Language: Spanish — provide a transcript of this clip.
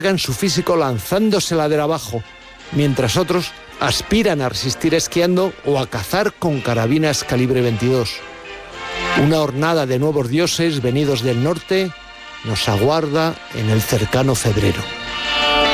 su físico lanzándose ladera abajo, mientras otros aspiran a resistir esquiando o a cazar con carabinas calibre 22. Una hornada de nuevos dioses venidos del norte nos aguarda en el cercano febrero.